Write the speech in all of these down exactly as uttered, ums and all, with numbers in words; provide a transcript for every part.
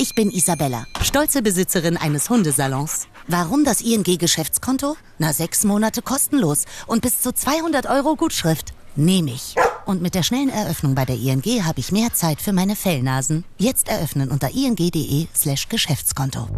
Ich bin Isabella, stolze Besitzerin eines Hundesalons. Warum das I N G-Geschäftskonto? Na, sechs Monate kostenlos und bis zu zweihundert Euro Gutschrift. Nehme ich. Und mit der schnellen Eröffnung bei der I N G habe ich mehr Zeit für meine Fellnasen. Jetzt eröffnen unter ing.de slash Geschäftskonto.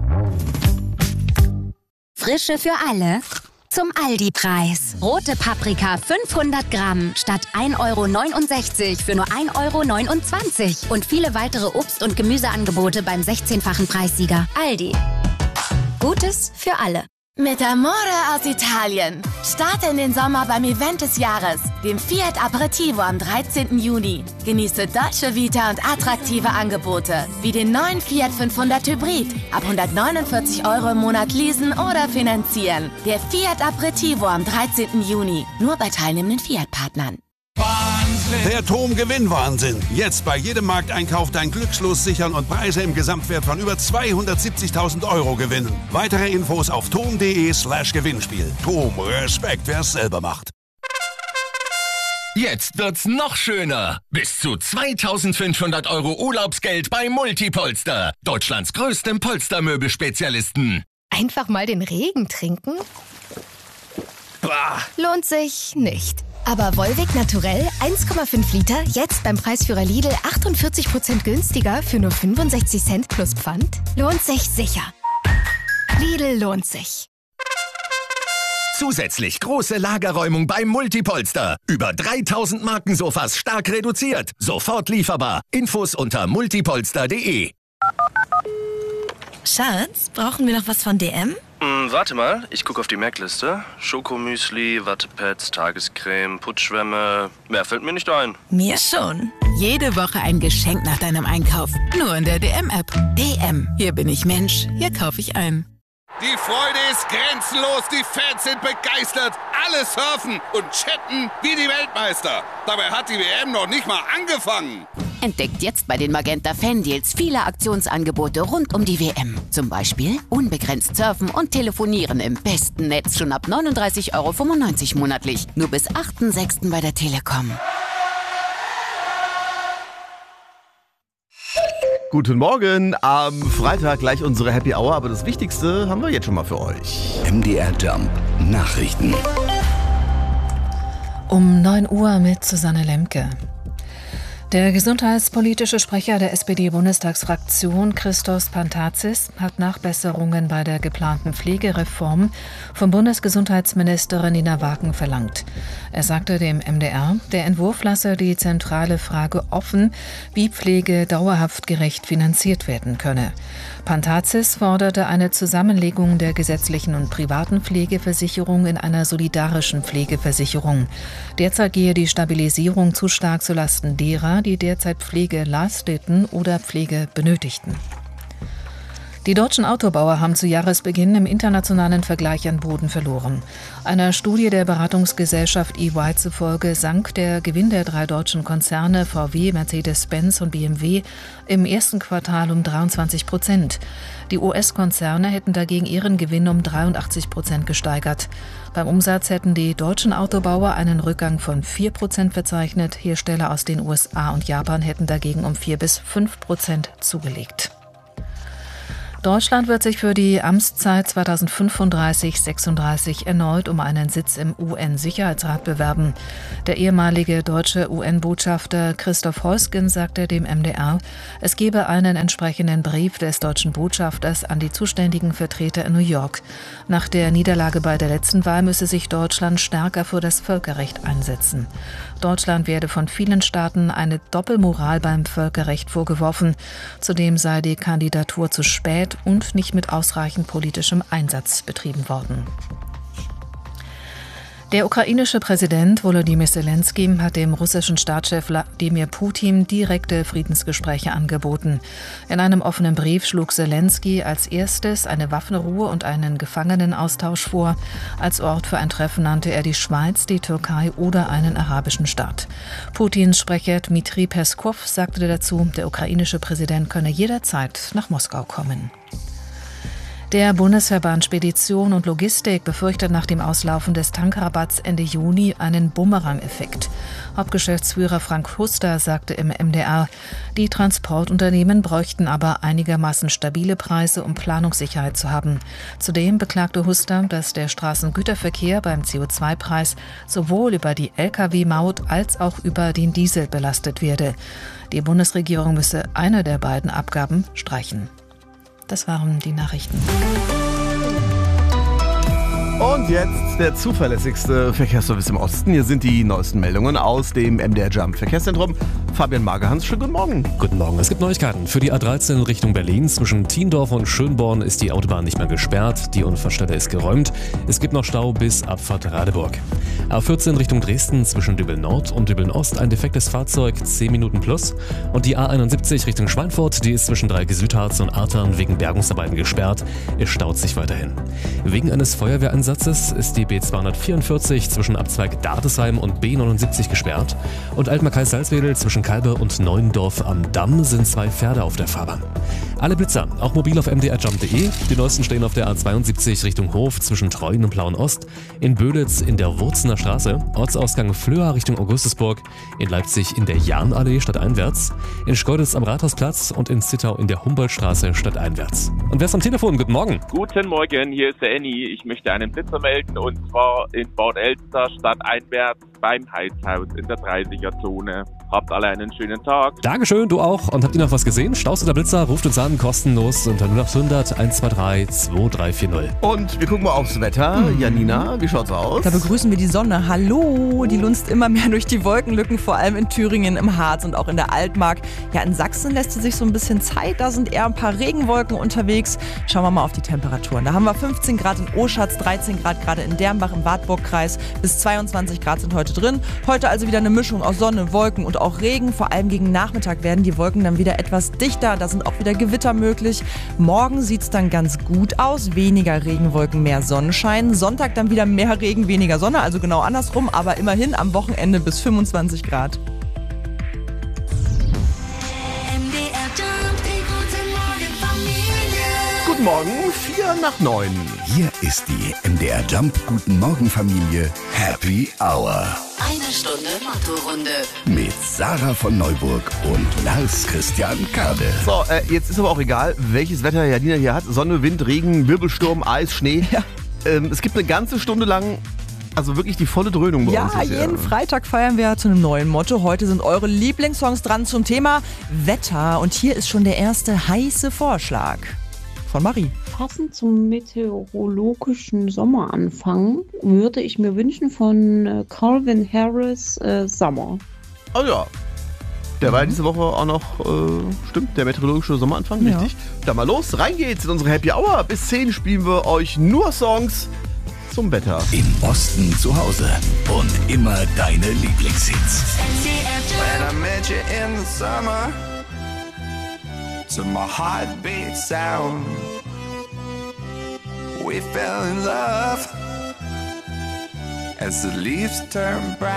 Frische für alle. Zum Aldi-Preis. Rote Paprika fünfhundert Gramm statt ein Euro neunundsechzig für nur ein Euro neunundzwanzig. Und viele weitere Obst- und Gemüseangebote beim sechzehnfachen Preissieger. Aldi. Gutes für alle. Mit Amore aus Italien. Starte in den Sommer beim Event des Jahres, dem Fiat Aperitivo am dreizehnten Juni. Genieße Dolce Vita und attraktive Angebote, wie den neuen Fiat fünfhundert Hybrid. Ab hundertneunundvierzig Euro im Monat leasen oder finanzieren. Der Fiat Aperitivo am dreizehnten Juni. Nur bei teilnehmenden Fiat-Partnern. Der T O M Gewinnwahnsinn. Jetzt bei jedem Markteinkauf dein Glückslos sichern und Preise im Gesamtwert von über zweihundertsiebzigtausend Euro gewinnen. Weitere Infos auf tom.de slash Gewinnspiel. T O M, Respekt, wer es selber macht. Jetzt wird's noch schöner. Bis zu zweitausendfünfhundert Euro Urlaubsgeld bei Multipolster. Deutschlands größtem Polstermöbelspezialisten. Einfach mal den Regen trinken? Bah. Lohnt sich nicht. Aber Volvic Naturell eins Komma fünf Liter, jetzt beim Preisführer Lidl achtundvierzig Prozent günstiger für nur fünfundsechzig Cent plus Pfand? Lohnt sich sicher. Lidl lohnt sich. Zusätzlich große Lagerräumung beim Multipolster. Über dreitausend Markensofas stark reduziert. Sofort lieferbar. Infos unter multipolster punkt de. Schatz, brauchen wir noch was von D M? Hm, warte mal, ich gucke auf die Merkliste. Schokomüsli, Wattepads, Tagescreme, Putzschwämme. Mehr fällt mir nicht ein. Mir schon. Jede Woche ein Geschenk nach deinem Einkauf. Nur in der D M-App. D M. Hier bin ich Mensch. Hier kaufe ich ein. Die Freude ist grenzenlos. Die Fans sind begeistert. Alle surfen und chatten wie die Weltmeister. Dabei hat die W M noch nicht mal angefangen. Entdeckt jetzt bei den Magenta Fan-Deals viele Aktionsangebote rund um die W M. Zum Beispiel unbegrenzt surfen und telefonieren im besten Netz schon ab neununddreißig Euro fünfundneunzig monatlich. Nur bis achten sechsten bei der Telekom. Guten Morgen, am Freitag gleich unsere Happy Hour, aber das Wichtigste haben wir jetzt schon mal für euch. M D R Jump Nachrichten. Um neun Uhr mit Susanne Lemke. Der gesundheitspolitische Sprecher der S P D-Bundestagsfraktion, Christos Pantazis, hat Nachbesserungen bei der geplanten Pflegereform von Bundesgesundheitsministerin Nina Wagen verlangt. Er sagte dem M D R, der Entwurf lasse die zentrale Frage offen, wie Pflege dauerhaft gerecht finanziert werden könne. Pantazis forderte eine Zusammenlegung der gesetzlichen und privaten Pflegeversicherung in einer solidarischen Pflegeversicherung. Derzeit gehe die Stabilisierung zu stark zulasten derer, die derzeit Pflege leisteten oder Pflege benötigten. Die deutschen Autobauer haben zu Jahresbeginn im internationalen Vergleich an Boden verloren. Einer Studie der Beratungsgesellschaft E Y zufolge sank der Gewinn der drei deutschen Konzerne V W, Mercedes-Benz und B M W im ersten Quartal um dreiundzwanzig Prozent. Die U S-Konzerne hätten dagegen ihren Gewinn um dreiundachtzig Prozent gesteigert. Beim Umsatz hätten die deutschen Autobauer einen Rückgang von vier Prozent verzeichnet. Hersteller aus den U S A und Japan hätten dagegen um vier bis fünf Prozent zugelegt. Deutschland wird sich für die Amtszeit zweitausendfünfunddreißig sechsunddreißig erneut um einen Sitz im U N-Sicherheitsrat bewerben. Der ehemalige deutsche U N-Botschafter Christoph Heusgen sagte dem M D R, es gebe einen entsprechenden Brief des deutschen Botschafters an die zuständigen Vertreter in New York. Nach der Niederlage bei der letzten Wahl müsse sich Deutschland stärker für das Völkerrecht einsetzen. Deutschland werde von vielen Staaten eine Doppelmoral beim Völkerrecht vorgeworfen. Zudem sei die Kandidatur zu spät und nicht mit ausreichend politischem Einsatz betrieben worden. Der ukrainische Präsident Volodymyr Zelensky hat dem russischen Staatschef Wladimir Putin direkte Friedensgespräche angeboten. In einem offenen Brief schlug Zelensky als erstes eine Waffenruhe und einen Gefangenenaustausch vor. Als Ort für ein Treffen nannte er die Schweiz, die Türkei oder einen arabischen Staat. Putins Sprecher Dmitri Peskow sagte dazu, der ukrainische Präsident könne jederzeit nach Moskau kommen. Der Bundesverband Spedition und Logistik befürchtet nach dem Auslaufen des Tankrabatts Ende Juni einen Bumerang-Effekt. Hauptgeschäftsführer Frank Huster sagte im M D R, die Transportunternehmen bräuchten aber einigermaßen stabile Preise, um Planungssicherheit zu haben. Zudem beklagte Huster, dass der Straßengüterverkehr beim C O zwei Preis sowohl über die L K W-Maut als auch über den Diesel belastet werde. Die Bundesregierung müsse eine der beiden Abgaben streichen. Das waren die Nachrichten. Und jetzt der zuverlässigste Verkehrsservice im Osten. Hier sind die neuesten Meldungen aus dem M D R Jump Verkehrszentrum. Fabian Magerhans, schönen guten Morgen. Guten Morgen. Es gibt Neuigkeiten. Für die A dreizehn Richtung Berlin zwischen Tiendorf und Schönborn ist die Autobahn nicht mehr gesperrt. Die Unfallstelle ist geräumt. Es gibt noch Stau bis Abfahrt Radeburg. A vierzehn Richtung Dresden zwischen Dübeln Nord und Dübeln Ost ein defektes Fahrzeug, zehn Minuten plus. Und die A einundsiebzig Richtung Schweinfurt, die ist zwischen Dreieck-Südharz und Artern wegen Bergungsarbeiten gesperrt. Es staut sich weiterhin. Wegen eines Feuerwehreinsatzes ist die B zweihundertvierundvierzig zwischen Abzweig Dartesheim und B neunundsiebzig gesperrt. Und Altmark-Salzwedel zwischen Kalbe und Neuendorf am Damm sind zwei Pferde auf der Fahrbahn. Alle Blitzer, auch mobil auf m d r jump punkt d e. Die neuesten stehen auf der A zweiundsiebzig Richtung Hof zwischen Treuen und Plauen Ost, in Böhlitz in der Wurzener Straße, Ortsausgang Flöa Richtung Augustusburg, in Leipzig in der Jahnallee stadteinwärts, in Schkeuditz am Rathausplatz und in Zittau in der Humboldtstraße stadteinwärts. Und wer ist am Telefon? Guten Morgen. Guten Morgen, hier ist der Annie. Ich möchte einen Blitzer melden und zwar in Bad-Elster stadteinwärts beim Heizhaus in der dreißiger-Zone. Habt alle einen schönen Tag. Dankeschön, du auch. Und habt ihr noch was gesehen? Staus oder Blitzer? Ruft uns an, kostenlos unter null acht hundert eins zwei drei zwei drei vier null. Und wir gucken mal aufs Wetter. Hm. Janina, wie schaut's aus? Da begrüßen wir die Sonne. Hallo, die lunzt immer mehr durch die Wolkenlücken, vor allem in Thüringen, im Harz und auch in der Altmark. Ja, in Sachsen lässt sie sich so ein bisschen Zeit. Da sind eher ein paar Regenwolken unterwegs. Schauen wir mal auf die Temperaturen. Da haben wir fünfzehn Grad in Oschatz, dreizehn Grad gerade in Dernbach im Wartburgkreis. Bis zweiundzwanzig Grad sind heute drin. Heute also wieder eine Mischung aus Sonne, Wolken und auch Regen. Vor allem gegen Nachmittag werden die Wolken dann wieder etwas dichter. Da sind auch wieder Gewitter möglich. Morgen sieht es dann ganz gut aus. Weniger Regenwolken, mehr Sonnenschein. Sonntag dann wieder mehr Regen, weniger Sonne. Also genau andersrum. Aber immerhin am Wochenende bis fünfundzwanzig Grad. Guten Morgen, vier nach neun. Hier ist die M D R Jump Guten Morgen Familie Happy Hour. Eine Stunde Motto-Runde. Mit Sarah von Neuburg und Lars Christian Kade. So, äh, jetzt ist aber auch egal, welches Wetter Janina hier hat. Sonne, Wind, Regen, Wirbelsturm, Eis, Schnee. Ja. Ähm, es gibt eine ganze Stunde lang also wirklich die volle Dröhnung bei ja, uns. Ja, jeden ja. Freitag feiern wir zu einem neuen Motto. Heute sind eure Lieblingssongs dran zum Thema Wetter. Und hier ist schon der erste heiße Vorschlag von Marie. Passend zum meteorologischen Sommeranfang würde ich mir wünschen von Calvin Harris äh, Summer. Oh ja. Der mhm. war diese Woche auch noch, äh, stimmt, der meteorologische Sommeranfang, ja. Richtig. Dann mal los, rein geht's in unsere Happy Hour. Bis zehn spielen wir euch nur Songs zum Wetter. Im Osten zu Hause und immer deine Lieblingshits. When I met you in the summer, to my heartbeat sound, we fell in love as the leaves turn brown.